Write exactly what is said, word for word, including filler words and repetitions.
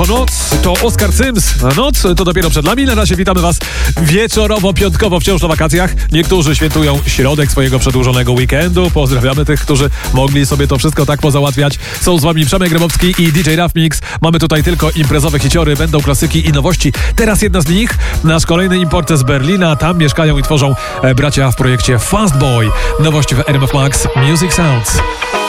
Noc to Oskar Sims. Noc to dopiero przed nami. Na razie witamy Was wieczorowo, piątkowo, wciąż na wakacjach. Niektórzy świętują środek swojego przedłużonego weekendu. Pozdrawiamy tych, którzy mogli sobie to wszystko tak pozałatwiać. Są z Wami Przemek Grabowski i D J Rough Mix. Mamy tutaj tylko imprezowe hiciory, będą klasyki i nowości. Teraz jedna z nich. Nasz kolejny import z Berlina. Tam mieszkają i tworzą bracia w projekcie Fastboy. Nowość w R M F Max Music Sounds.